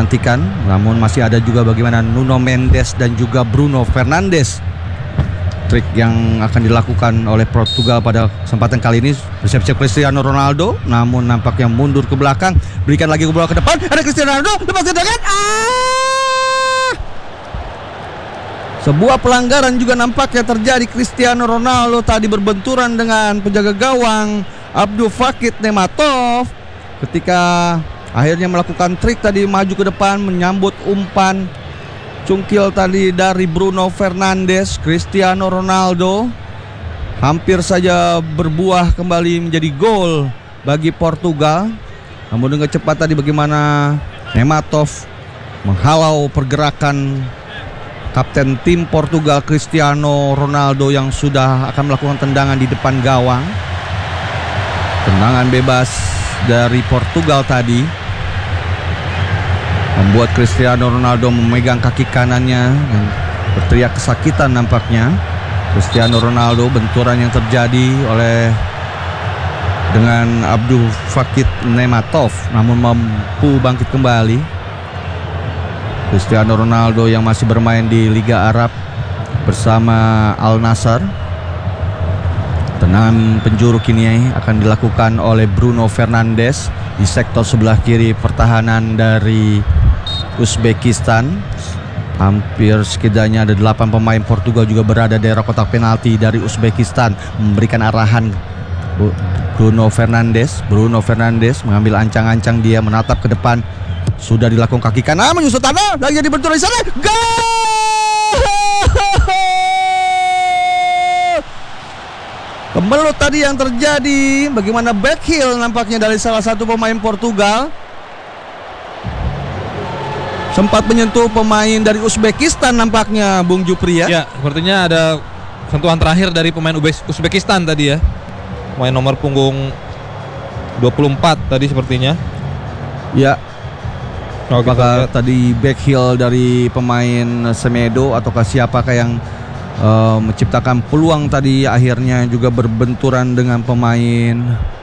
nantikan. Namun masih ada juga bagaimana Nuno Mendes dan juga Bruno Fernandes. Trik yang akan dilakukan oleh Portugal pada kesempatan kali ini. Bersiap-siap Cristiano Ronaldo, namun nampaknya mundur ke belakang. Berikan lagi bola ke depan. Ada Cristiano Ronaldo, lepas ke tangan. Sebuah pelanggaran juga nampaknya terjadi. Cristiano Ronaldo tadi berbenturan dengan penjaga gawang Abdul Fakit Nematov ketika akhirnya melakukan trik tadi, maju ke depan menyambut umpan cungkil tadi dari Bruno Fernandes. Cristiano Ronaldo hampir saja berbuah kembali menjadi gol bagi Portugal. Namun dengan cepat tadi bagaimana Nematov menghalau pergerakan kapten tim Portugal Cristiano Ronaldo yang sudah akan melakukan tendangan di depan gawang. Tendangan bebas dari Portugal tadi membuat Cristiano Ronaldo memegang kaki kanannya dan berteriak kesakitan nampaknya. Cristiano Ronaldo, benturan yang terjadi dengan Abdul Fakit Nematov, namun mampu bangkit kembali. Cristiano Ronaldo yang masih bermain di Liga Arab bersama Al Nassr. Tendangan penjuru kini akan dilakukan oleh Bruno Fernandes di sektor sebelah kiri pertahanan dari Uzbekistan. Hampir setidaknya ada 8 pemain Portugal juga berada di daerah kotak penalti dari Uzbekistan, memberikan arahan Bruno Fernandes mengambil ancang-ancang, dia menatap ke depan. Sudah dilakukan kaki kanan menyusut tanah, lagi jadi benturan di sana. Gol! Kemelut tadi yang terjadi, bagaimana backheel nampaknya dari salah satu pemain Portugal. Sempat menyentuh pemain dari Uzbekistan nampaknya, Bung Jupri ya. Ya, sepertinya ada sentuhan terakhir dari pemain Uzbekistan tadi ya. Pemain nomor punggung 24 tadi sepertinya. Ya. Apakah tadi backheel dari pemain Semedo ataukah siapakah yang menciptakan peluang tadi, akhirnya juga berbenturan dengan pemain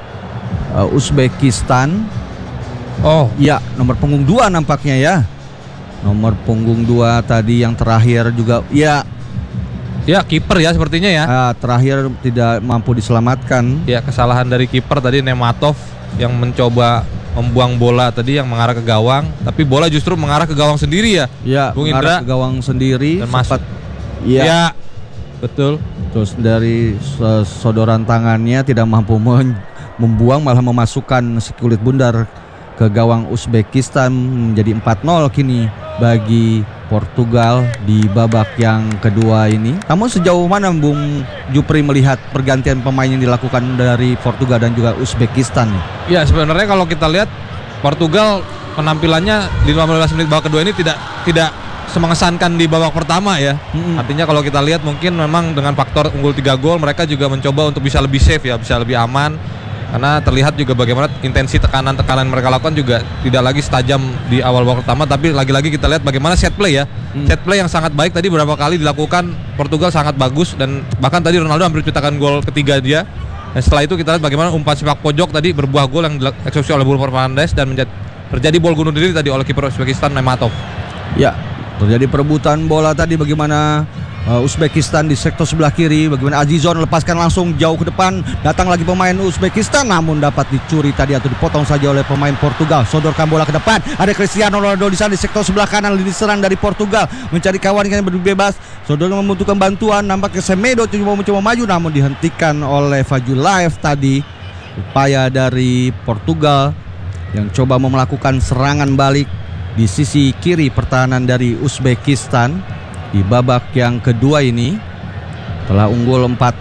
Uzbekistan. Oh ya, nomor punggung 2 nampaknya ya. Nomor punggung 2 tadi yang terakhir juga ya. Ya, kiper ya sepertinya ya. Terakhir tidak mampu diselamatkan. Ya, kesalahan dari kiper tadi, Nematov yang mencoba membuang bola tadi yang mengarah ke gawang, tapi bola justru mengarah ke gawang sendiri ya. Ya, Bung mengarah Indra, ke gawang sendiri dan masuk. Ya, betul. Terus dari sodoran tangannya tidak mampu membuang, malah memasukkan si kulit bundar ke gawang Uzbekistan. Menjadi 4-0 kini bagi Portugal di babak yang kedua ini. Namun sejauh mana Bung Jupri melihat pergantian pemain yang dilakukan dari Portugal dan juga Uzbekistan? Ya, sebenarnya kalau kita lihat Portugal penampilannya di 15 menit babak kedua ini tidak semengesankan di babak pertama ya. Artinya kalau kita lihat mungkin memang dengan faktor unggul 3 gol mereka juga mencoba untuk bisa lebih safe ya, bisa lebih aman. Karena terlihat juga bagaimana intensi tekanan mereka lakukan juga tidak lagi setajam di awal babak pertama, tapi lagi-lagi kita lihat bagaimana set play ya. Set play yang sangat baik tadi beberapa kali dilakukan Portugal, sangat bagus, dan bahkan tadi Ronaldo hampir menciptakan gol ketiga dia. Dan setelah itu kita lihat bagaimana umpan sepak pojok tadi berbuah gol yang dieksekusi oleh Bruno Fernandes dan terjadi gol bunuh diri tadi oleh kiper Uzbekistan Nematov. Ya, terjadi perebutan bola tadi, bagaimana Uzbekistan di sektor sebelah kiri, bagaimana Azizon lepaskan langsung jauh ke depan, datang lagi pemain Uzbekistan namun dapat dicuri tadi atau dipotong saja oleh pemain Portugal. Sodorkan bola ke depan, ada Cristiano Ronaldo di sana di sektor sebelah kanan, diserang dari Portugal, mencari kawan yang bebas. Sodorkan membutuhkan bantuan, nampaknya Semedo mencoba maju namun dihentikan oleh Fajulaev tadi. Upaya dari Portugal yang coba melakukan serangan balik di sisi kiri pertahanan dari Uzbekistan di babak yang kedua ini. Telah unggul 4-0,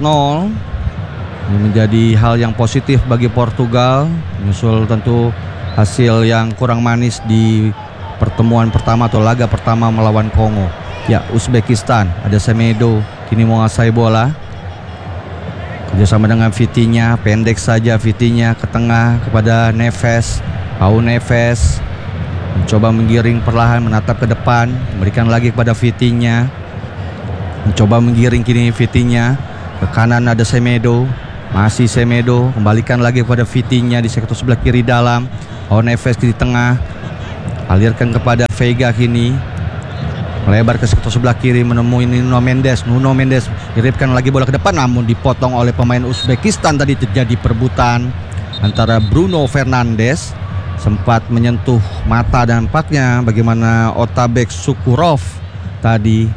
ini menjadi hal yang positif bagi Portugal, menyusul tentu hasil yang kurang manis di pertemuan pertama atau laga pertama melawan Kongo. Ya, Uzbekistan, ada Semedo kini menguasai bola kerjasama dengan Vitinha, pendek saja Vitinha ke tengah kepada Neves. Pau Neves mencoba menggiring perlahan, menatap ke depan, memberikan lagi kepada Vitinha. Mencoba menggiring kini Vitinha. Ke kanan ada Semedo. Masih Semedo, kembalikan lagi kepada Vitinha di sektor sebelah kiri dalam. Pau Neves di tengah. Alirkan kepada Vega kini. Melebar ke sektor sebelah kiri menemui Nuno Mendes. Nuno Mendes kirimkan lagi bola ke depan, namun dipotong oleh pemain Uzbekistan. Tadi terjadi perebutan antara Bruno Fernandes, sempat menyentuh mata dan nampaknya bagaimana Otabek Sukurov tadi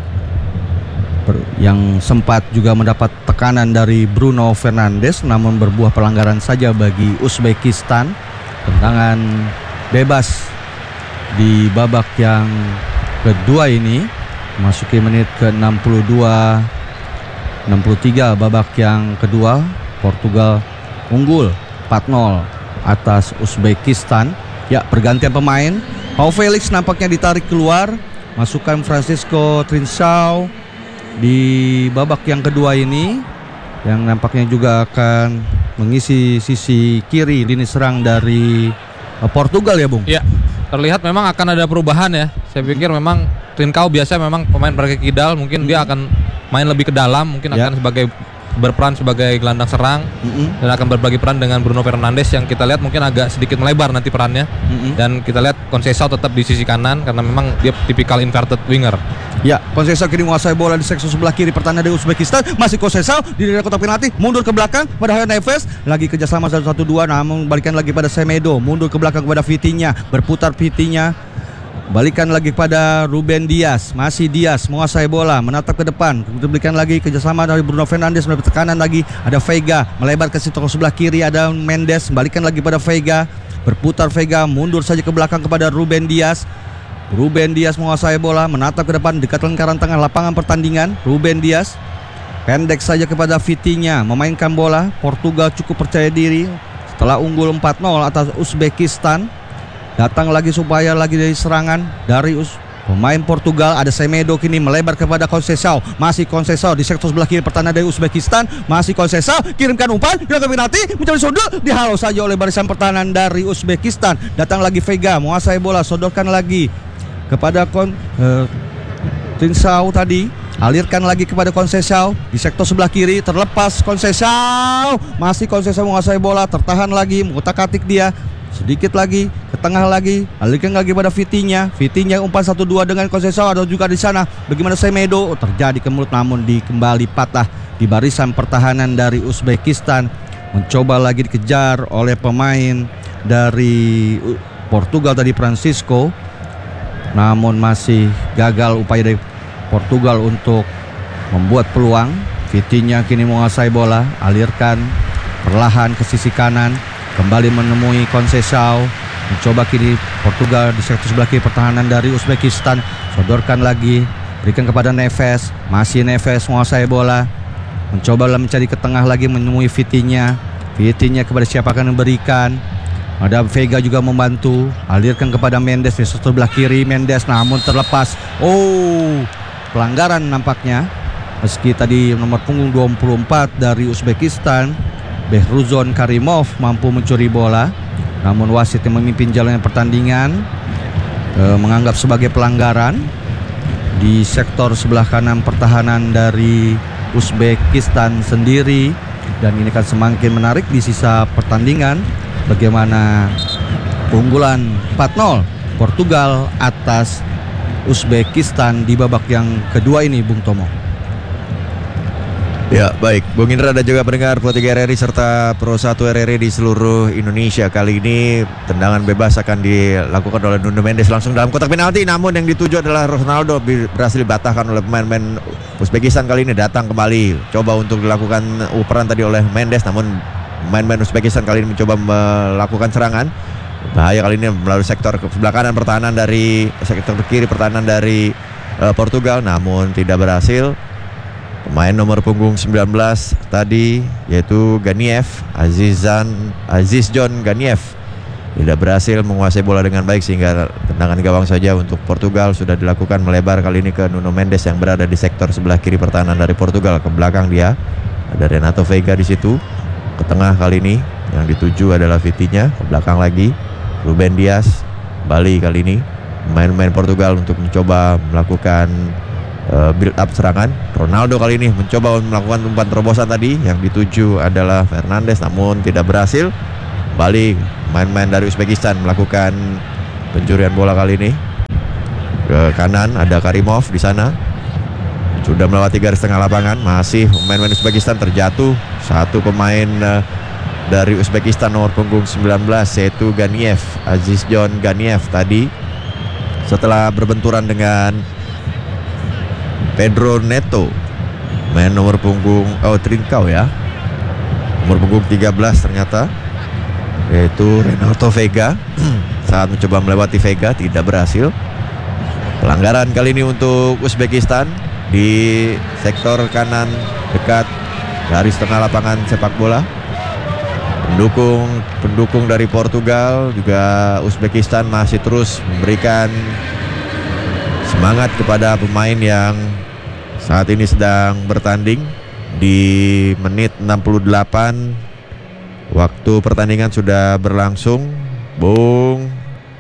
yang sempat juga mendapat tekanan dari Bruno Fernandes, namun berbuah pelanggaran saja bagi Uzbekistan. Tendangan bebas di babak yang kedua ini memasuki menit ke 63 babak yang kedua. Portugal unggul 4-0 atas Uzbekistan. Ya, pergantian pemain. Pau Felix nampaknya ditarik keluar, masukkan Francisco Trincao di babak yang kedua ini, yang nampaknya juga akan mengisi sisi kiri lini serang dari Portugal ya Bung? Ya, terlihat memang akan ada perubahan ya. Saya pikir memang Trincao biasa memang pemain pakai kidal, mungkin dia akan main lebih ke dalam, mungkin akan berperan sebagai gelandang serang dan akan berbagi peran dengan Bruno Fernandes yang kita lihat mungkin agak sedikit melebar nanti perannya. Dan kita lihat Conceição tetap di sisi kanan karena memang dia tipikal inverted winger. Ya, Conceição kini menguasai bola di sektor sebelah kiri pertahanan dari Uzbekistan. Masih Conceição di daerah kotak penalti, mundur ke belakang pada Hayo Neves, lagi kerjasama 1-1-2, namun balikan lagi pada Semedo, mundur ke belakang kepada Vitinha, berputar Vitinha, balikan lagi pada Ruben Dias. Masih Dias menguasai bola, menatap ke depan, berikan lagi kerjasama dari Bruno Fernandes, mendapat tekanan lagi, ada Vega, melebar ke sektor sebelah kiri, ada Mendes, balikan lagi pada Vega, berputar Vega, mundur saja ke belakang kepada Ruben Dias. Ruben Dias menguasai bola, menatap ke depan dekat lingkaran tengah lapangan pertandingan. Ruben Dias pendek saja kepada Vitinha, memainkan bola. Portugal cukup percaya diri setelah unggul 4-0 atas Uzbekistan. Datang lagi supaya lagi dari serangan dari pemain Portugal. Ada Semedo kini melebar kepada Conceição. Masih Conceição di sektor sebelah kiri pertahanan dari Uzbekistan. Masih Conceição, kirimkan umpan, dilakukan penalti, mencari sudut, dihalau saja oleh barisan pertahanan dari Uzbekistan. Datang lagi Vega, menguasai bola, sodorkan lagi kepada Trincao tadi, alirkan lagi kepada Conceição di sektor sebelah kiri, terlepas Conceição, masih Conceição menguasai bola, tertahan lagi, mengutak-atik dia, sedikit lagi ke tengah lagi, alirkan lagi pada Vitinha. Vitinha umpan 1-2 dengan Conceição, ada juga di sana. Bagaimana Semedo, terjadi ke mulut namun kembali patah di barisan pertahanan dari Uzbekistan. Mencoba lagi dikejar oleh pemain dari Portugal tadi, Francisco, namun masih gagal upaya dari Portugal untuk membuat peluang. Vitinha kini menguasai bola, alirkan perlahan ke sisi kanan, kembali menemui Conceição. Mencoba kini Portugal di sektor sebelah kiri pertahanan dari Uzbekistan, sodorkan lagi, berikan kepada Neves. Masih Neves menguasai bola, mencoba mencari ke tengah lagi, menemui Vitinha. Vitinha kepada siapa akan memberikan. Ada Vega juga membantu, alirkan kepada Mendes di sebelah kiri. Mendes namun terlepas. Pelanggaran nampaknya. Meski tadi nomor punggung 24 dari Uzbekistan, Behruzon Karimov mampu mencuri bola, namun wasit yang memimpin jalannya pertandingan menganggap sebagai pelanggaran di sektor sebelah kanan pertahanan dari Uzbekistan sendiri. Dan ini akan semakin menarik di sisa pertandingan. Bagaimana keunggulan 4-0 Portugal atas Uzbekistan di babak yang kedua ini, Bung Tomo. Ya, baik, Bung Indra dan juga pendengar Pro 3 RRI serta Pro 1 RRI di seluruh Indonesia. Kali ini tendangan bebas akan dilakukan oleh Nuno Mendes langsung dalam kotak penalti, namun yang dituju adalah Ronaldo, berhasil dibatalkan oleh pemain Uzbekistan. Kali ini datang kembali, coba untuk dilakukan peran tadi oleh Mendes, namun pemain Uzbekistan kali ini mencoba melakukan serangan. Bahaya kali ini melalui sektor sebelah kanan pertahanan dari sektor kiri pertahanan dari Portugal, namun tidak berhasil. Pemain nomor punggung 19 tadi yaitu Ganiev, Aziz John Ganiev, tidak berhasil menguasai bola dengan baik sehingga tendangan gawang saja untuk Portugal sudah dilakukan. Melebar kali ini ke Nuno Mendes yang berada di sektor sebelah kiri pertahanan dari Portugal. Ke belakang dia ada Renato Veiga di situ. Ke tengah kali ini yang dituju adalah Vitinha. Ke belakang lagi Ruben Dias. Bali kali ini main-main Portugal untuk mencoba melakukan build up serangan. Ronaldo kali ini mencoba melakukan umpan terobosan tadi, yang dituju adalah Fernandes namun tidak berhasil. Bali main-main dari Uzbekistan melakukan pencurian bola kali ini. Ke kanan ada Karimov di sana. Sudah melewati garis tengah lapangan. Masih pemain Uzbekistan terjatuh. Satu pemain dari Uzbekistan nomor punggung 19, yaitu Ganiev, Aziz John Ganiev tadi. Setelah berbenturan dengan Pedro Neto, main nomor punggung Trincao ya. Nomor punggung 13 ternyata, yaitu Renato Vega. Saat mencoba melewati Vega tidak berhasil. Pelanggaran kali ini untuk Uzbekistan di sektor kanan dekat garis tengah lapangan sepak bola. Pendukung dari Portugal juga Uzbekistan masih terus memberikan semangat kepada pemain yang saat ini sedang bertanding. Di menit 68 waktu pertandingan sudah berlangsung. Bung,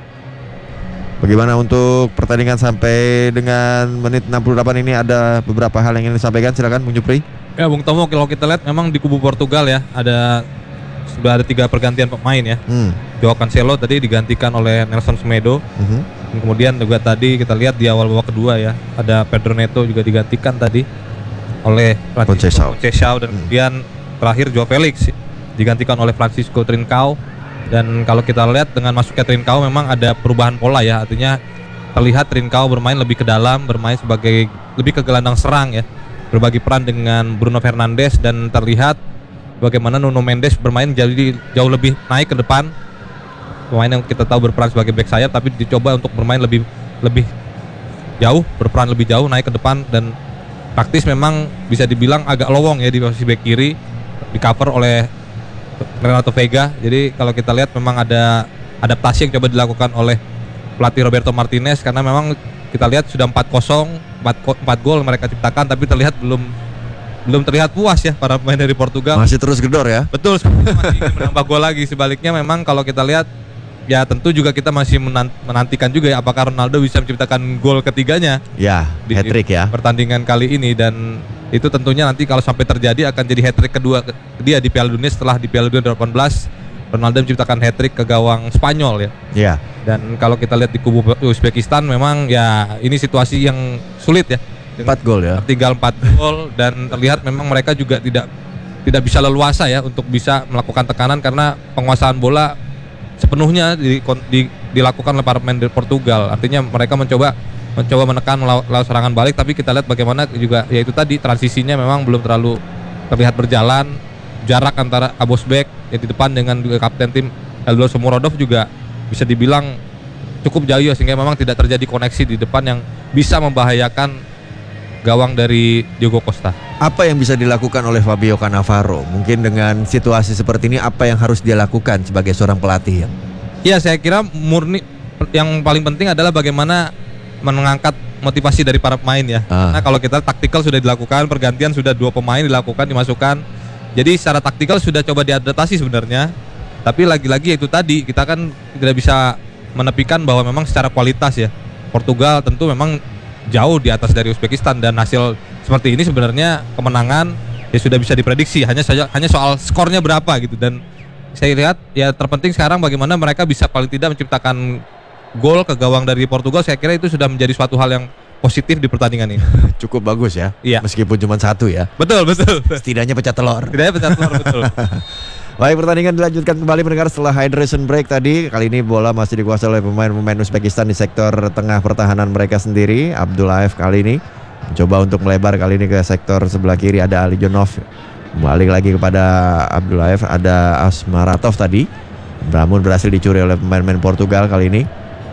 bagaimana untuk pertandingan sampai dengan menit 68 ini? Ada beberapa hal yang ingin disampaikan, silakan Bung Jupri. Ya Bung Tomo, kalau kita lihat memang di kubu Portugal ya sudah ada 3 pergantian pemain ya. Joao Cancelo tadi digantikan oleh Nelson Semedo. Dan kemudian juga tadi kita lihat di awal babak kedua ya, ada Pedro Neto juga digantikan tadi oleh Francisco Conceição, dan kemudian terakhir Joao Felix digantikan oleh Francisco Trincao. Dan kalau kita lihat dengan masuknya Trincao memang ada perubahan pola ya, artinya terlihat Trincao bermain lebih ke dalam, bermain sebagai lebih ke gelandang serang ya, berbagi peran dengan Bruno Fernandes, dan terlihat bagaimana Nuno Mendes bermain jadi jauh lebih naik ke depan. Pemain yang kita tahu berperan sebagai back sayap, tapi dicoba untuk bermain lebih jauh, berperan lebih jauh, naik ke depan, dan praktis memang bisa dibilang agak lowong ya di posisi back kiri, di cover oleh Renato Vega. Jadi kalau kita lihat memang ada adaptasi yang coba dilakukan oleh pelatih Roberto Martinez, karena memang kita lihat sudah 4-0, 4 gol mereka ciptakan, tapi terlihat belum terlihat puas ya para pemain dari Portugal. Masih terus gedor ya. Betul, masih ingin menambah gol lagi. Sebaliknya memang kalau kita lihat ya tentu juga kita masih menantikan juga ya apakah Ronaldo bisa menciptakan gol ketiganya. Ya, hat-trick ya. Pertandingan kali ini, dan itu tentunya nanti kalau sampai terjadi akan jadi hat-trick kedua dia di Piala Dunia, setelah di Piala Dunia 2018 Ronaldo menciptakan hat-trick ke gawang Spanyol ya. Iya. Dan kalau kita lihat di kubu Uzbekistan memang ya ini situasi yang sulit ya. 4 gol ya. Tinggal 4 gol, dan terlihat memang mereka juga tidak bisa leluasa ya untuk bisa melakukan tekanan, karena penguasaan bola sepenuhnya dilakukan oleh para pemain dari Portugal. Artinya mereka mencoba menekan melalui serangan balik, tapi kita lihat bagaimana juga yaitu tadi transisinya memang belum terlalu terlihat berjalan. Jarak antara Abosbek yang di depan dengan juga kapten tim Eldor Shomurodov juga bisa dibilang cukup jauh ya, sehingga memang tidak terjadi koneksi di depan yang bisa membahayakan gawang dari Diogo Costa. Apa yang bisa dilakukan oleh Fabio Cannavaro? Mungkin dengan situasi seperti ini apa yang harus dia lakukan sebagai seorang pelatih? Ya, saya kira murni yang paling penting adalah bagaimana mengangkat motivasi dari para pemain ya. Karena kalau kita taktikal sudah dilakukan, pergantian sudah 2 pemain dimasukkan. Jadi secara taktikal sudah coba diadaptasi sebenarnya. Tapi lagi-lagi itu tadi kita kan tidak bisa menepikan bahwa memang secara kualitas ya Portugal tentu memang jauh di atas dari Uzbekistan, dan hasil seperti ini sebenarnya kemenangan ya sudah bisa diprediksi, hanya soal skornya berapa gitu. Dan saya lihat ya terpenting sekarang bagaimana mereka bisa paling tidak menciptakan gol ke gawang dari Portugal. Saya kira itu sudah menjadi suatu hal yang positif di pertandingan ini. Cukup bagus ya. Iya. Meskipun cuma 1 ya. Betul. Setidaknya pecah telur. Betul. Baik, pertandingan dilanjutkan kembali mendengar setelah hydration break tadi. Kali ini bola masih dikuasai oleh pemain Uzbekistan di sektor tengah pertahanan mereka sendiri. Abdullaev kali ini mencoba untuk melebar, kali ini ke sektor sebelah kiri ada Ali Jonov. Balik lagi kepada Abdullaev, ada Asmaratov tadi. Namun berhasil dicuri oleh pemain-pemain Portugal kali ini.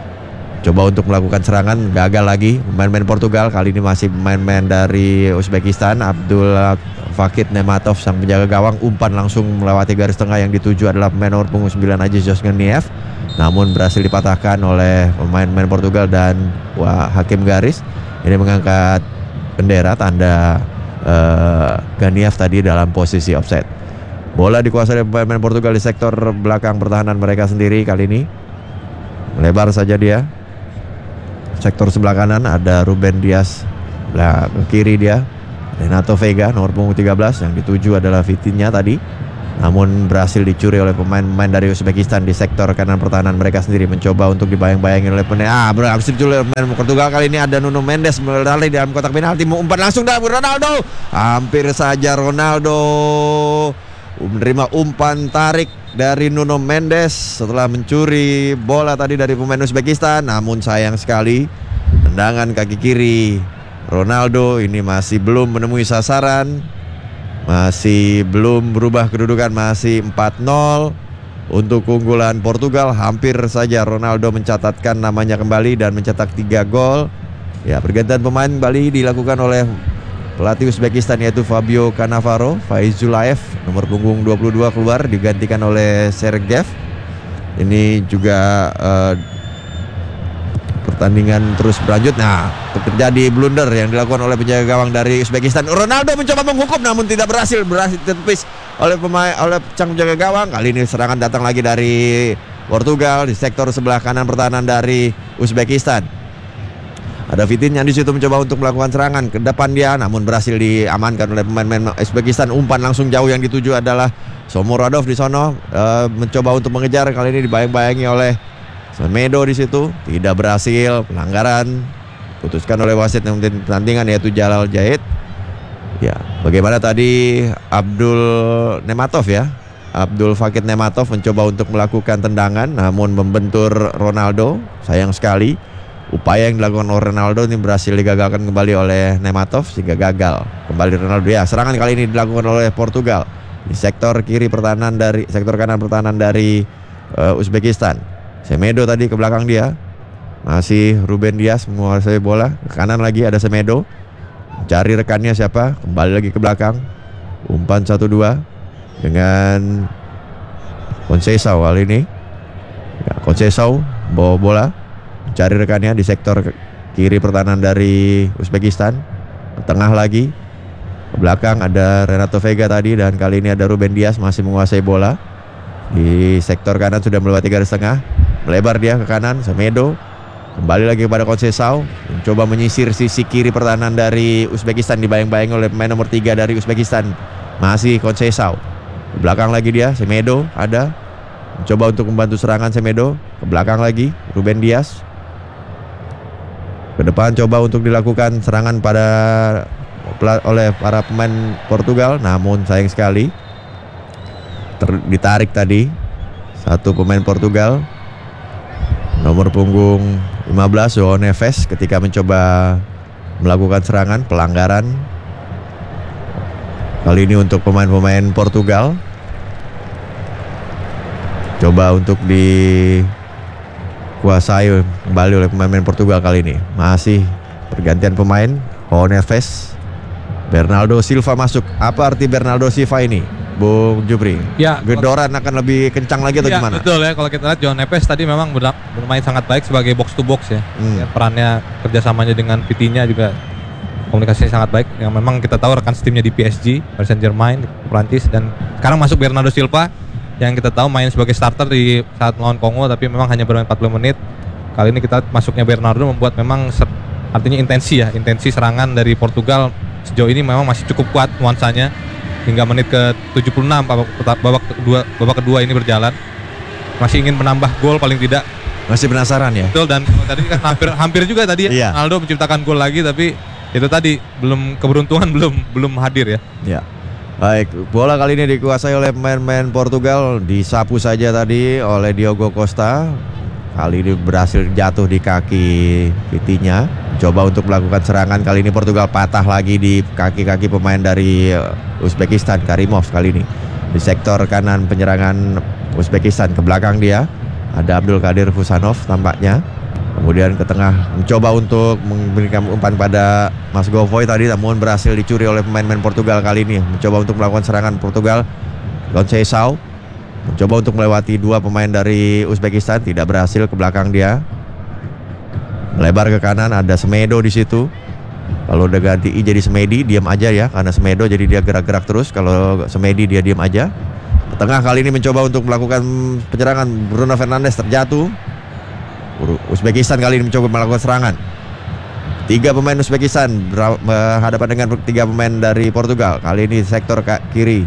Coba untuk melakukan serangan, gagal lagi pemain-pemain Portugal. Kali ini masih pemain-pemain dari Uzbekistan. Abdul Fakir Nematov sang penjaga gawang umpan langsung melewati garis tengah, yang dituju adalah pemain nomor punggung 9 Aziz Ganiev. Namun berhasil dipatahkan oleh pemain-pemain Portugal, dan hakim garis ini mengangkat bendera tanda Ganiev tadi dalam posisi offside. Bola dikuasai oleh pemain Portugal di sektor belakang pertahanan mereka sendiri. Kali ini melebar saja dia. Sektor sebelah kanan ada Ruben Dias, ke kiri dia Renato Vega nomor punggung 13, yang dituju adalah Vitinha tadi. namun berhasil dicuri oleh pemain-pemain dari Uzbekistan di sektor kanan pertahanan mereka sendiri. Mencoba untuk dibayang-bayangin oleh pemain berhasil dicuri oleh pemain Portugal. Kali ini ada Nuno Mendes berlari dalam kotak penalti, mau umpan langsung dalam Ronaldo. Hampir saja Ronaldo menerima umpan tarik dari Nuno Mendes setelah mencuri bola tadi dari pemain Uzbekistan. Namun sayang sekali tendangan kaki kiri Ronaldo ini masih belum menemui sasaran, masih belum berubah kedudukan, masih 4-0 untuk keunggulan Portugal. Hampir saja Ronaldo mencatatkan namanya kembali dan mencetak 3 gol. Ya, pergantian pemain kembali dilakukan oleh pelatih Uzbekistan yaitu Fabio Cannavaro. Faizulaev nomor punggung 22 keluar digantikan oleh Sergev. Ini juga pertandingan terus berlanjut. Nah, terjadi blunder yang dilakukan oleh penjaga gawang dari Uzbekistan. Ronaldo mencoba menghukum namun tidak berhasil ditepis oleh sang penjaga gawang. Kali ini serangan datang lagi dari Portugal di sektor sebelah kanan pertahanan dari Uzbekistan. Ada Vitinha di situ mencoba untuk melakukan serangan ke depan dia, namun berhasil diamankan oleh pemain-pemain Uzbekistan. Umpan langsung jauh yang dituju adalah Shomurodov di sono, mencoba untuk mengejar. Kali ini dibayang-bayangi oleh Semedo di situ, tidak berhasil. Pelanggaran putuskan oleh wasit yang pertandingan yaitu Jalal Jahid. Ya, bagaimana tadi Abdul Nematov ya, Abdul Fakir Nematov mencoba untuk melakukan tendangan namun membentur Ronaldo. Sayang sekali upaya yang dilakukan oleh Ronaldo ini berhasil digagalkan kembali oleh Nematov sehingga gagal kembali Ronaldo. Ya, serangan kali ini dilakukan oleh Portugal di sektor kiri pertahanan dari sektor kanan pertahanan dari Uzbekistan. Semedo tadi ke belakang dia, masih Ruben Dias menguasai bola. Ke kanan lagi ada Semedo, cari rekannya siapa, kembali lagi ke belakang. Umpan 1-2 dengan Conceição kali ini ya, Conceição bawa bola, cari rekannya di sektor kiri pertahanan dari Uzbekistan. Ke tengah lagi, ke belakang ada Renato Vega tadi, dan kali ini ada Ruben Dias masih menguasai bola. Di sektor kanan sudah melewati garis tengah, melebar dia ke kanan. Semedo kembali lagi kepada Conceição, mencoba menyisir sisi kiri pertahanan dari Uzbekistan, dibayang-bayangi oleh pemain nomor 3 dari Uzbekistan, masih Conceição. Ke belakang lagi dia, Semedo ada, mencoba untuk membantu serangan. Semedo ke belakang lagi, Ruben Dias ke depan, coba untuk dilakukan serangan oleh para pemain Portugal, namun sayang sekali ditarik tadi satu pemain Portugal nomor punggung 15 João Neves ketika mencoba melakukan serangan. Pelanggaran kali ini untuk pemain-pemain Portugal. Coba untuk dikuasai kembali oleh pemain-pemain Portugal kali ini. Masih pergantian pemain. João Neves, Bernardo Silva masuk. Apa arti Bernardo Silva ini, Bung Jupri? Ya, gedoran akan lebih kencang lagi atau ya, gimana? Betul ya, kalau kita lihat João Neves tadi memang bermain sangat baik sebagai box to box ya. Ya, perannya, kerjasamanya dengan Vitinha juga komunikasinya sangat baik. Yang memang kita tahu rekan timnya di PSG, Paris Saint-Germain, di Prancis, dan sekarang masuk Bernardo Silva yang kita tahu main sebagai starter di saat melawan Kongo, tapi memang hanya bermain 40 menit. Kali ini kita masuknya Bernardo membuat memang artinya intensi serangan dari Portugal sejauh ini memang masih cukup kuat nuansanya. Hingga menit ke 76 babak kedua ini berjalan, masih ingin menambah gol paling tidak. Masih penasaran ya? Betul, dan tadi kan hampir juga tadi ya, Ronaldo menciptakan gol lagi, tapi itu tadi keberuntungan belum hadir ya. Ya. Baik, bola kali ini dikuasai oleh pemain-pemain Portugal, disapu saja tadi oleh Diogo Costa. Kali ini berhasil jatuh di kaki Vitinha. Coba untuk melakukan serangan, kali ini Portugal patah lagi di kaki-kaki pemain dari Uzbekistan. Karimov kali ini di sektor kanan penyerangan Uzbekistan. Ke belakang dia ada Abdul Qadir Fusanov tampaknya. Kemudian ke tengah mencoba untuk memberikan umpan pada Mas Govoy tadi, namun berhasil dicuri oleh pemain-pemain Portugal kali ini. Mencoba untuk melakukan serangan Portugal. Conceição mencoba untuk melewati dua pemain dari Uzbekistan, tidak berhasil. Ke belakang dia, melebar ke kanan, ada Semedo di situ. Kalau udah ganti I jadi Semedi, diam aja ya, karena Semedo jadi dia gerak-gerak terus. Kalau Semedi dia diam aja. Ke tengah kali ini mencoba untuk melakukan penyerangan. Bruno Fernandes terjatuh. Uzbekistan kali ini mencoba melakukan serangan. 3 pemain Uzbekistan berhadapan dengan 3 pemain dari Portugal. Kali ini sektor kiri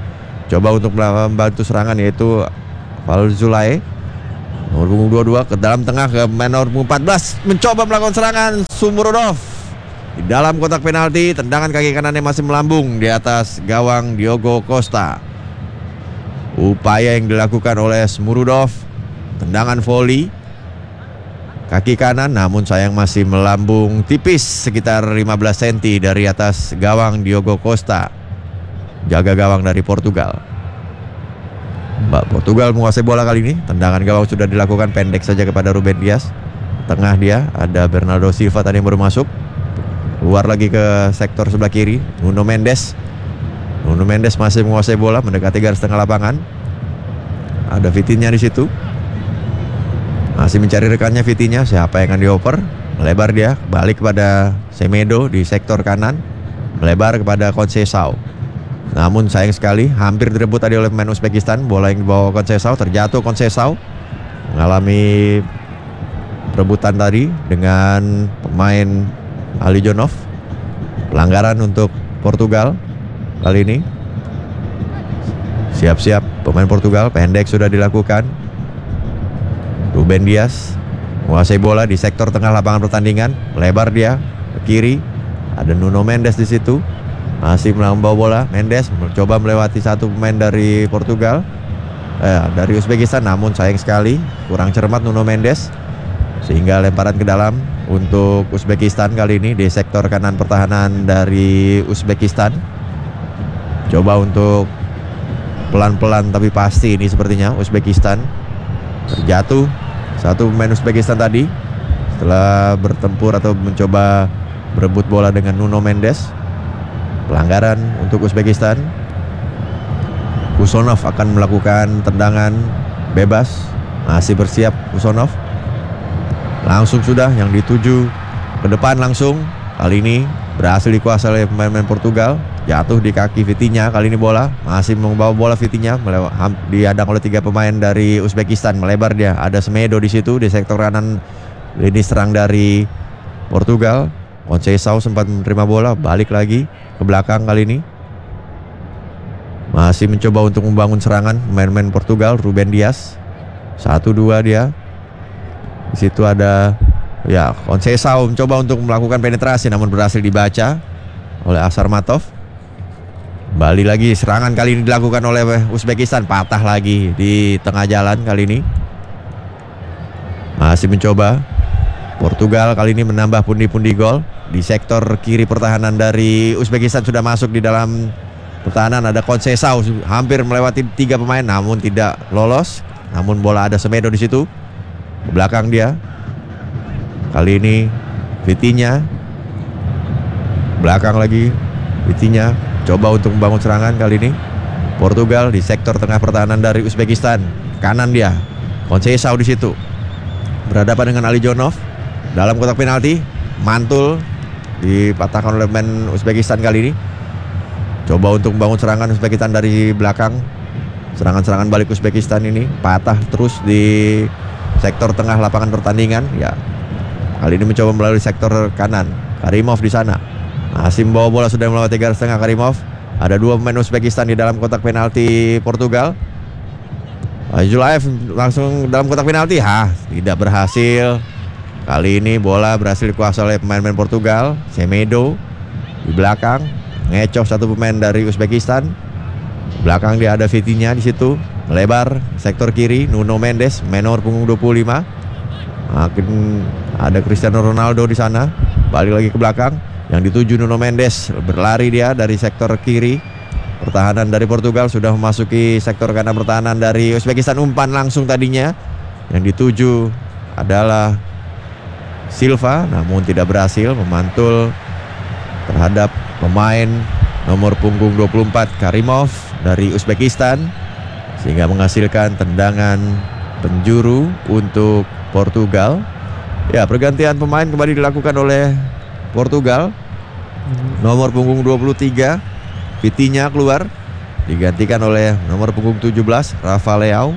coba untuk membantu serangan yaitu Valzulai nomor punggung 22 ke dalam tengah ke nomor punggung 14 mencoba melakukan serangan. Sumurodov di dalam kotak penalti, tendangan kaki kanannya masih melambung di atas gawang Diogo Costa. Upaya yang dilakukan oleh Smurudov, tendangan voli kaki kanan, namun sayang masih melambung tipis sekitar 15 cm dari atas gawang Diogo Costa, jaga gawang dari Portugal. Portugal menguasai bola kali ini. Tendangan gawang sudah dilakukan pendek saja kepada Ruben Dias. Tengah dia ada Bernardo Silva tadi yang baru masuk. Keluar lagi ke sektor sebelah kiri, Nuno Mendes. Nuno Mendes masih menguasai bola mendekati garis tengah lapangan. Ada Vitinha di situ. Masih mencari rekannya Vitinha, siapa yang akan dioper? Melebar dia, balik kepada Semedo di sektor kanan. Melebar kepada Conceição. Namun sayang sekali hampir direbut tadi oleh pemain Uzbekistan. Bola yang dibawa Conceição, terjatuh Conceição. Mengalami perebutan tadi dengan pemain Alijonov. Pelanggaran untuk Portugal kali ini. Siap-siap pemain Portugal, pendek sudah dilakukan. Ruben Dias menguasai bola di sektor tengah lapangan pertandingan. Lebar dia ke kiri. Ada Nuno Mendes di situ. Masih membawa bola. Mendes mencoba melewati satu pemain dari Portugal, dari Uzbekistan, namun sayang sekali kurang cermat Nuno Mendes sehingga lemparan ke dalam untuk Uzbekistan kali ini di sektor kanan pertahanan dari Uzbekistan. Coba untuk pelan-pelan tapi pasti ini sepertinya Uzbekistan. Terjatuh satu pemain Uzbekistan tadi setelah bertempur atau mencoba berebut bola dengan Nuno Mendes. Pelanggaran untuk Uzbekistan. Usonov akan melakukan tendangan bebas. Masih bersiap Usonov. Langsung sudah yang dituju ke depan langsung. Kali ini berhasil dikuasai oleh pemain-pemain Portugal. Jatuh di kaki Vitinha kali ini bola. Masih membawa bola Vitinha, dihadang oleh 3 pemain dari Uzbekistan. Melebar dia. Ada Semedo di situ di sektor kanan lini serang dari Portugal. Conceição sempat menerima bola, balik lagi ke belakang kali ini. Masih mencoba untuk membangun serangan pemain-pemain Portugal. Ruben Dias 1-2 dia. Di situ ada Conceição mencoba untuk melakukan penetrasi namun berhasil dibaca oleh Asarmatov. Kembali lagi serangan kali ini dilakukan oleh Uzbekistan, patah lagi di tengah jalan kali ini. Masih mencoba Portugal kali ini menambah pundi-pundi gol di sektor kiri pertahanan dari Uzbekistan. Sudah masuk di dalam pertahanan, ada Conceição hampir melewati 3 pemain namun tidak lolos. Namun bola ada Semedo di situ. Ke belakang dia. Kali ini Vitinha. Belakang lagi Vitinha. Coba untuk membangun serangan kali ini. Portugal di sektor tengah pertahanan dari Uzbekistan. Kanan dia. Conceição di situ. Berhadapan dengan Alijonov. Dalam kotak penalti. Mantul. Dipatahkan oleh pemain Uzbekistan kali ini. Coba untuk membangun serangan Uzbekistan dari belakang. Serangan-serangan balik Uzbekistan ini patah terus di sektor tengah lapangan pertandingan. Ya, kali ini mencoba melalui sektor kanan. Karimov di sana masih membawa bola, sudah melewati garis tengah Karimov. Ada 2 pemain Uzbekistan di dalam kotak penalti Portugal. Julaev langsung dalam kotak penalti. Tidak berhasil. Kali ini bola berhasil dikuasai oleh pemain-pemain Portugal. Semedo di belakang ngecoh satu pemain dari Uzbekistan. Belakang dia ada Vitinha di situ. Melebar sektor kiri Nuno Mendes, menor punggung 25. Makin ada Cristiano Ronaldo di sana. Balik lagi ke belakang. Yang dituju Nuno Mendes, berlari dia dari sektor kiri pertahanan dari Portugal, sudah memasuki sektor kanan pertahanan dari Uzbekistan. Umpan langsung tadinya. Yang dituju adalah Silva, namun tidak berhasil memantul terhadap pemain nomor punggung 24 Karimov dari Uzbekistan, sehingga menghasilkan tendangan penjuru untuk Portugal. Ya, pergantian pemain kembali dilakukan oleh Portugal. Nomor punggung 23 Vitinha keluar, digantikan oleh nomor punggung 17 Rafa Leao.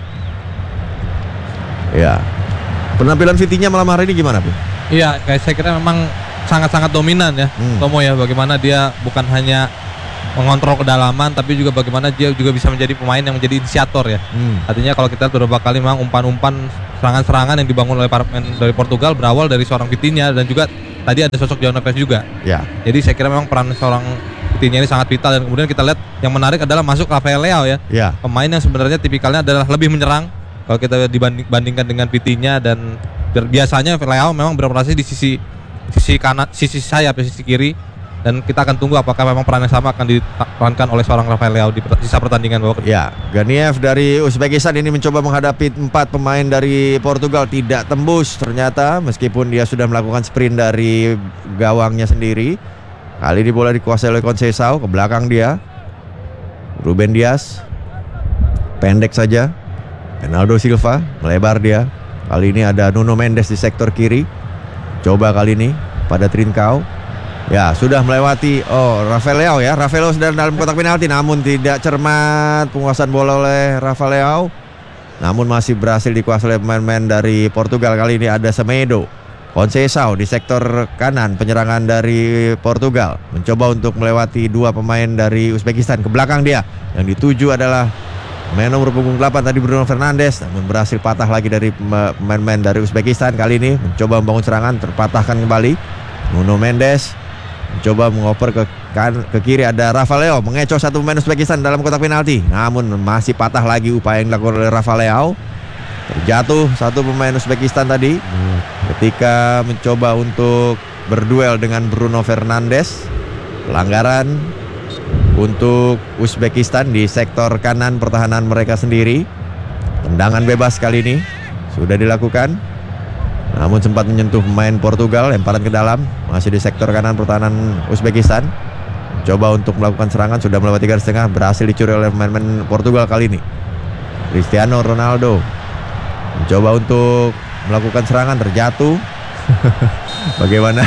Ya, penampilan Vitinha malam hari ini gimana, Bu? Iya, kayak saya kira memang sangat-sangat dominan ya, Tomo ya. Bagaimana dia bukan hanya mengontrol kedalaman, tapi juga bagaimana dia juga bisa menjadi pemain yang menjadi inisiator ya. Artinya kalau kita beberapa kali memang umpan-umpan serangan-serangan yang dibangun oleh para pemain dari Portugal berawal dari seorang Vitinha dan juga tadi ada sosok João Neves juga. Ya. Jadi saya kira memang peran seorang Vitinha ini sangat vital, dan kemudian kita lihat yang menarik adalah masuk Rafael Leao ya. Ya. Pemain yang sebenarnya tipikalnya adalah lebih menyerang kalau kita dibandingkan dengan Vitinha, dan biasanya Leao memang beroperasi di sisi kanan, sisi sayap, sisi kiri, dan kita akan tunggu apakah memang peran yang sama akan diperankan oleh seorang Rafael Leao di sisa pertandingan babak kedua. Ya, Ganiev dari Uzbekistan ini mencoba menghadapi 4 pemain dari Portugal, tidak tembus ternyata meskipun dia sudah melakukan sprint dari gawangnya sendiri. Kali ini bola dikuasai oleh Conceição, ke belakang dia Ruben Dias, pendek saja Bernardo Silva, melebar dia. Kali ini ada Nuno Mendes di sektor kiri. Coba kali ini pada Trincao. Ya, sudah melewati Rafael Leao ya. Rafael Leao sedang dalam kotak penalti, namun tidak cermat penguasaan bola oleh Rafael Leao. Namun masih berhasil dikuasai oleh pemain-pemain dari Portugal. Kali ini ada Semedo, Conceição di sektor kanan, penyerangan dari Portugal mencoba untuk melewati 2 pemain dari Uzbekistan. Ke belakang dia, yang dituju adalah pemain nomor punggung 8 tadi Bruno Fernandes, namun berhasil patah lagi dari pemain-pemain dari Uzbekistan. Kali ini mencoba membangun serangan, terpatahkan kembali. Nuno Mendes mencoba mengoper ke kiri, ada Rafael Leao mengecoh satu pemain Uzbekistan dalam kotak penalti, namun masih patah lagi upaya yang dilakukan oleh Rafael Leao. Terjatuh satu pemain Uzbekistan tadi ketika mencoba untuk berduel dengan Bruno Fernandes. Pelanggaran untuk Uzbekistan di sektor kanan pertahanan mereka sendiri. Tendangan bebas kali ini sudah dilakukan, namun sempat menyentuh pemain Portugal. Lemparan ke dalam, masih di sektor kanan pertahanan Uzbekistan. Coba untuk melakukan serangan, sudah melewati garis tengah, berhasil dicuri oleh pemain Portugal kali ini. Cristiano Ronaldo mencoba untuk melakukan serangan, terjatuh. Bagaimana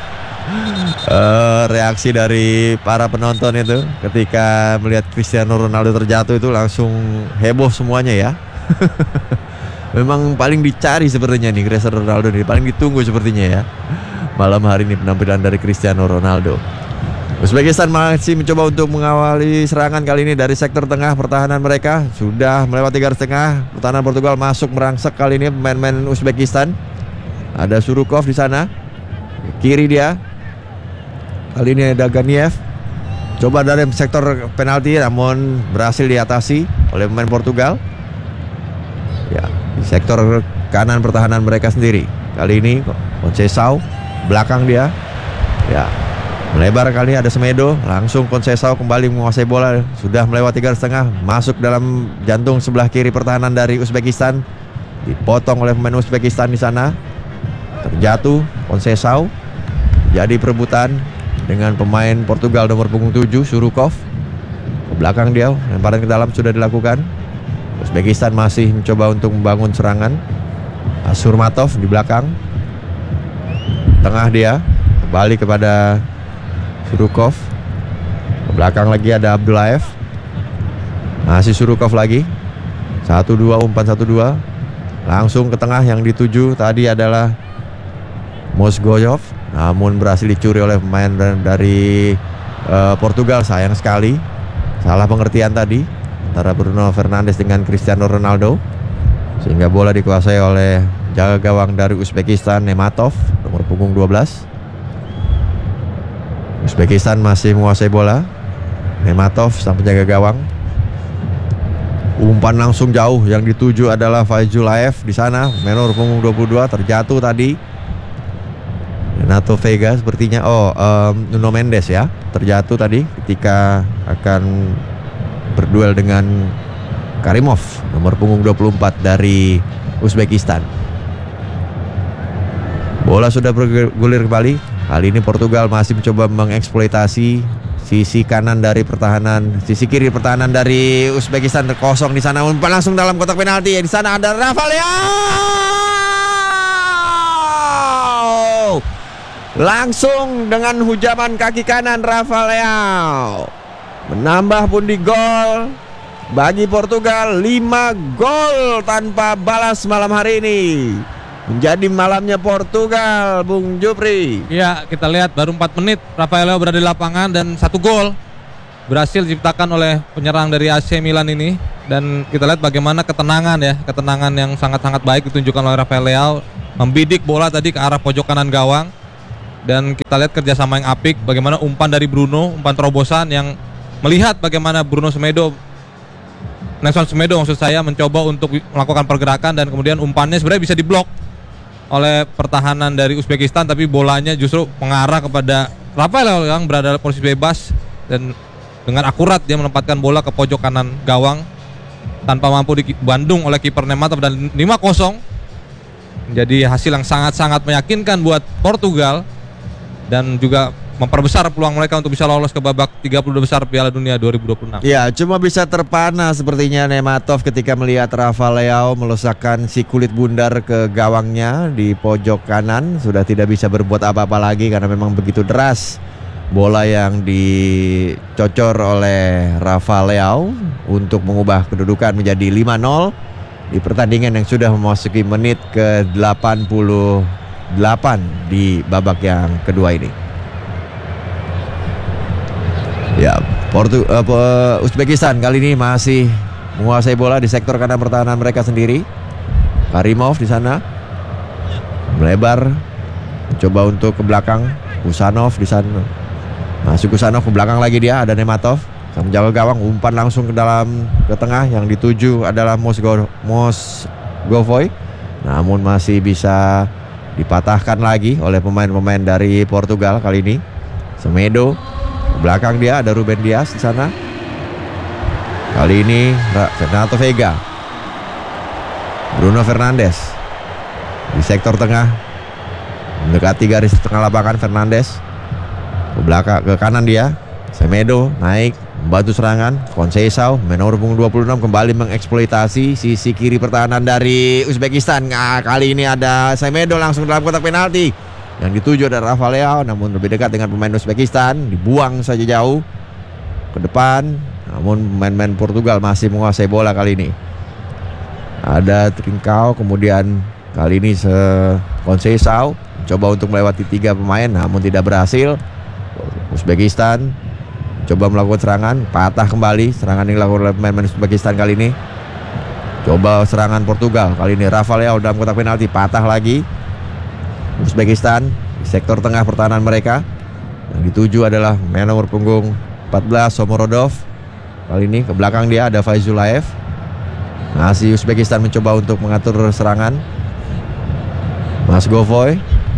reaksi dari para penonton itu ketika melihat Cristiano Ronaldo terjatuh, itu langsung heboh semuanya ya. Memang paling dicari sepertinya nih Cristiano Ronaldo ini, paling ditunggu sepertinya ya malam hari ini penampilan dari Cristiano Ronaldo. Uzbekistan masih mencoba untuk mengawali serangan kali ini dari sektor tengah pertahanan mereka. Sudah melewati garis tengah, pertahanan Portugal masuk merangsek kali ini pemain-pemain Uzbekistan. Ada Surukov di sana, kiri dia. Kali ini ada Ganiev. Coba dari sektor penalti, namun berhasil diatasi oleh pemain Portugal. Ya, di sektor kanan pertahanan mereka sendiri. Kali ini Conceição, belakang dia. Ya, melebar kali, ada Semedo, langsung Conceição kembali menguasai bola. Sudah melewati garis tengah, masuk dalam jantung sebelah kiri pertahanan dari Uzbekistan. Dipotong oleh pemain Uzbekistan di sana. Terjatuh Conceição. Jadi perebutan dengan pemain Portugal nomor punggung 7 Surukov. Ke belakang dia, lemparan ke dalam sudah dilakukan. Uzbekistan masih mencoba untuk membangun serangan. Asurmatov di belakang. Tengah dia, kembali kepada Surukov. Ke belakang lagi ada Abdullaev. Masih Surukov lagi. 1-2, umpan 1-2. Langsung ke tengah, yang dituju tadi adalah Mozgoyov, namun berhasil dicuri oleh pemain dari Portugal. Sayang sekali, salah pengertian tadi antara Bruno Fernandes dengan Cristiano Ronaldo, sehingga bola dikuasai oleh jaga gawang dari Uzbekistan, Nematov, nomor punggung 12. Uzbekistan masih menguasai bola. Nematov sang penjaga gawang. Umpan langsung jauh, yang dituju adalah Faizullaev di sana, nomor punggung 22, terjatuh tadi. Renato Vega sepertinya, Nuno Mendes ya, terjatuh tadi ketika akan berduel dengan Karimov, nomor punggung 24 dari Uzbekistan. Bola sudah bergulir kembali. Kali ini Portugal masih mencoba mengeksploitasi sisi kanan dari pertahanan, sisi kiri pertahanan dari Uzbekistan kosong di sana. Umpan langsung dalam kotak penalti. Di sana ada Rafael Leao. Langsung dengan hujaman kaki kanan Rafael Leao menambah pundi gol bagi Portugal. 5 gol tanpa balas malam hari ini. Menjadi malamnya Portugal, Bung Jupri. Ya, kita lihat baru 4 menit Rafael Leao berada di lapangan dan 1 gol. berhasil diciptakan oleh penyerang dari AC Milan ini, dan kita lihat bagaimana ketenangan yang sangat-sangat baik ditunjukkan oleh Rafael Leao, membidik bola tadi ke arah pojok kanan gawang, dan kita lihat kerjasama yang apik, bagaimana umpan dari Bruno, umpan terobosan yang melihat bagaimana Nelson Semedo maksud saya mencoba untuk melakukan pergerakan, dan kemudian umpannya sebenarnya bisa diblok oleh pertahanan dari Uzbekistan, tapi bolanya justru mengarah kepada Rafael Leao yang berada dalam posisi bebas, dan dengan akurat dia menempatkan bola ke pojok kanan gawang tanpa mampu dibandung oleh kiper Nematov, dan 5-0 menjadi hasil yang sangat-sangat meyakinkan buat Portugal dan juga memperbesar peluang mereka untuk bisa lolos ke babak 32 besar Piala Dunia 2026. Ya, cuma bisa terpana sepertinya Nematov ketika melihat Rafael Leao melesakkan si kulit bundar ke gawangnya di pojok kanan. Sudah tidak bisa berbuat apa-apa lagi karena memang begitu deras bola yang dicocor oleh Rafael Leao untuk mengubah kedudukan menjadi 5-0 di pertandingan yang sudah memasuki menit ke-88 di babak yang kedua ini. Ya, Uzbekistan kali ini masih menguasai bola di sektor kanan pertahanan mereka sendiri. Karimov di sana melebar, mencoba untuk ke belakang. Usanov di sana, masuk Usanov ke belakang lagi, dia ada Nematov yang menjaga gawang, umpan langsung ke tengah, yang dituju adalah Mosgovoy, namun masih bisa dipatahkan lagi oleh pemain-pemain dari Portugal kali ini. Semedo belakang, dia ada Ruben Dias di sana. Kali ini Renato Vega, Bruno Fernandes di sektor tengah mendekati garis tengah lapangan. Fernandes ke belakang, ke kanan dia. Semedo naik membantu serangan. Conceição nomor punggung 26 kembali mengeksploitasi sisi kiri pertahanan dari Uzbekistan. Kali ini ada Semedo langsung dalam kotak penalti. Yang dituju adalah Rafael Leao, namun lebih dekat dengan pemain Uzbekistan, dibuang saja jauh ke depan. Namun pemain Portugal masih menguasai bola kali ini. Ada Trincao, kemudian kali ini Conceição coba untuk melewati 3 pemain, namun tidak berhasil. Uzbekistan coba melakukan serangan, patah kembali serangan yang dilakukan oleh pemain Uzbekistan kali ini. Coba serangan Portugal, kali ini Rafael Leao dalam kotak penalti, patah lagi. Uzbekistan di sektor tengah pertahanan mereka, yang dituju adalah nomor punggung 14 Somorodov. Kali ini ke belakang dia ada Faizulaev. Masih Uzbekistan mencoba untuk mengatur serangan. Mosgovoy,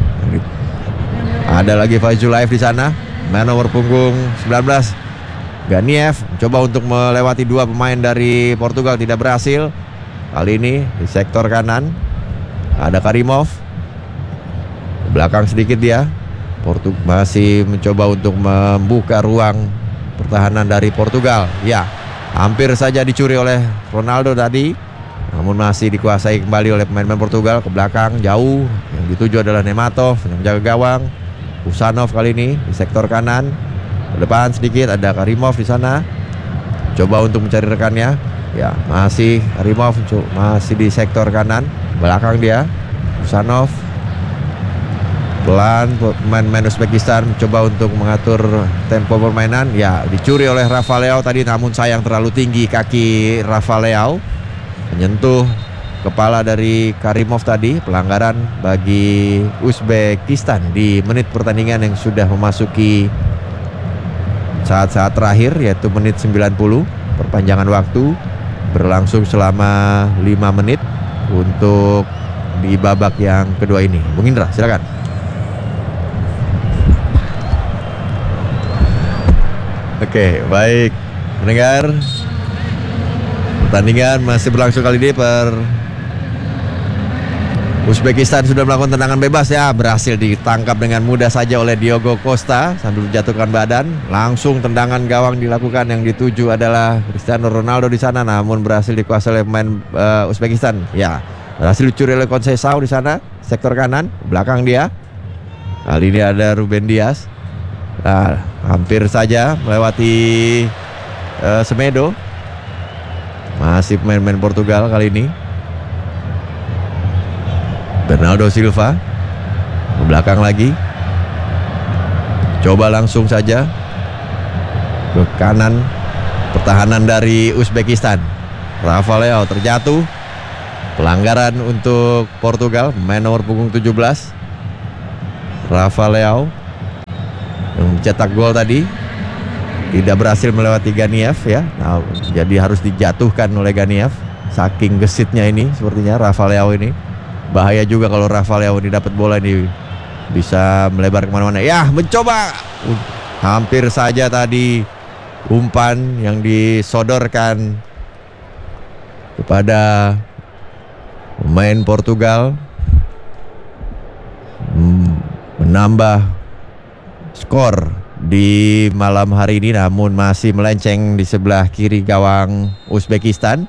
ada lagi Faizulaev di sana. Nomor punggung 19 Ganiev mencoba untuk melewati 2 pemain dari Portugal, tidak berhasil. Kali ini di sektor kanan ada Karimov. Belakang sedikit dia. Masih mencoba untuk membuka ruang pertahanan dari Portugal. Ya, hampir saja dicuri oleh Ronaldo tadi, namun masih dikuasai kembali oleh pemain-pemain Portugal. Ke belakang jauh, yang dituju adalah Nematov yang menjaga gawang. Usanov kali ini di sektor kanan. Ke depan sedikit ada Karimov di sana, coba untuk mencari rekannya. Ya, masih Karimov masih di sektor kanan. Belakang dia Usanov. Pelan pemain Uzbekistan mencoba untuk mengatur tempo permainan. Ya, dicuri oleh Rafael Leao tadi, namun sayang terlalu tinggi kaki Rafael Leao, menyentuh kepala dari Karimov tadi. Pelanggaran bagi Uzbekistan di menit pertandingan yang sudah memasuki saat-saat terakhir, yaitu menit 90. Perpanjangan waktu berlangsung selama 5 menit untuk di babak yang kedua ini. Bung Indra, silakan. Oke, baik mendengar, pertandingan masih berlangsung kali ini. Uzbekistan sudah melakukan tendangan bebas, ya, berhasil ditangkap dengan mudah saja oleh Diogo Costa sambil menjatuhkan badan. Langsung tendangan gawang dilakukan, yang dituju adalah Cristiano Ronaldo di sana, namun berhasil dikuasai oleh pemain Uzbekistan. Ya, berhasil dicuri oleh Conceição di sana, sektor kanan, belakang dia. Kali ini ada Ruben Dias. Nah, hampir saja melewati Semedo. Masih pemain-pemain Portugal kali ini. Bernardo Silva ke belakang lagi. Coba langsung saja ke kanan pertahanan dari Uzbekistan. Rafa Leao terjatuh. Pelanggaran untuk Portugal, pemain nomor punggung 17. Rafa Leao yang mencetak gol tadi tidak berhasil melewati Ganiev ya. Nah, jadi harus dijatuhkan oleh Ganiev. Saking gesitnya ini sepertinya Rafa Leao ini. Bahaya juga kalau Rafa Leao ini dapat bola ini, bisa melebar kemana-mana. Ya, mencoba. Hampir saja tadi umpan yang disodorkan kepada pemain Portugal menambah skor di malam hari ini, namun masih melenceng di sebelah kiri gawang Uzbekistan.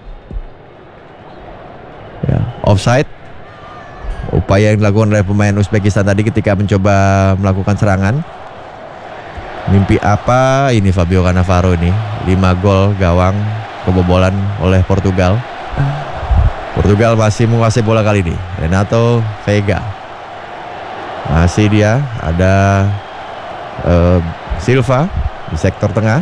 Ya, offside. Upaya yang dilakukan oleh pemain Uzbekistan tadi ketika mencoba melakukan serangan. Mimpi apa ini Fabio Cannavaro ini? 5 gol gawang kebobolan oleh Portugal. Portugal masih menguasai bola kali ini. Renato Veiga. Masih dia, ada Silva di sektor tengah.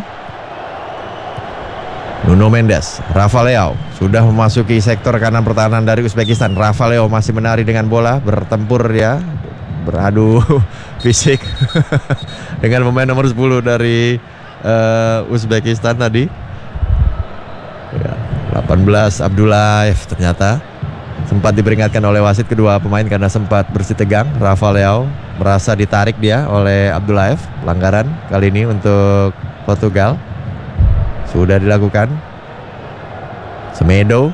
Nuno Mendes, Rafa Leao sudah memasuki sektor kanan pertahanan dari Uzbekistan. Rafa Leao masih menari dengan bola, bertempur ya, beradu fisik dengan pemain nomor 10 dari Uzbekistan tadi. Ya, 18 Abdullaev ternyata sempat diperingatkan oleh wasit kedua pemain karena sempat bersih tegang. Rafa Leao merasa ditarik dia oleh Abdullaev. Pelanggaran kali ini untuk Portugal sudah dilakukan. Semedo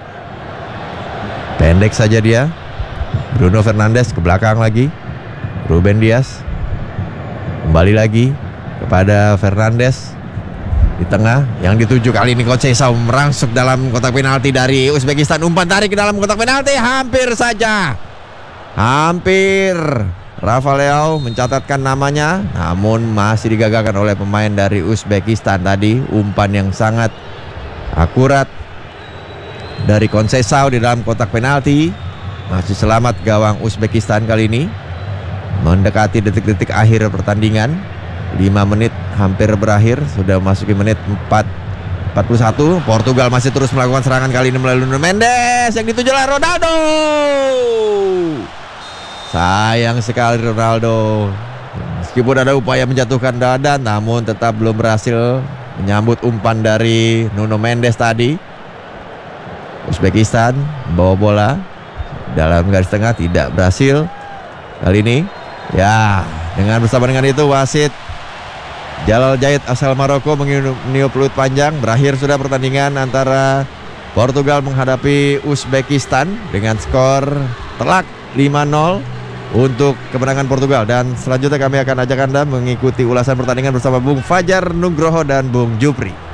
pendek saja dia. Bruno Fernandes ke belakang lagi. Ruben Dias kembali lagi kepada Fernandes di tengah, yang dituju kali ini Conceição merangsuk dalam kotak penalti dari Uzbekistan. Umpan tarik ke dalam kotak penalti, hampir saja, hampir Rafa Leao mencatatkan namanya, namun masih digagalkan oleh pemain dari Uzbekistan tadi. Umpan yang sangat akurat dari Conceição di dalam kotak penalti. Masih selamat gawang Uzbekistan kali ini. Mendekati detik-detik akhir pertandingan. 5 menit hampir berakhir, sudah memasuki menit 41. Portugal masih terus melakukan serangan kali ini melalui Nuno Mendes yang dituju oleh Ronaldo. Sayang sekali Ronaldo. Meskipun ada upaya menjatuhkan dada, namun tetap belum berhasil menyambut umpan dari Nuno Mendes tadi. Uzbekistan membawa bola dalam garis tengah, tidak berhasil kali ini. Ya, bersama dengan itu wasit Jalal Jait asal Maroko meniup peluit panjang. Berakhir sudah pertandingan antara Portugal menghadapi Uzbekistan dengan skor telak 5-0 untuk kemenangan Portugal. Dan selanjutnya kami akan ajak Anda mengikuti ulasan pertandingan bersama Bung Fajar Nugroho dan Bung Jupri.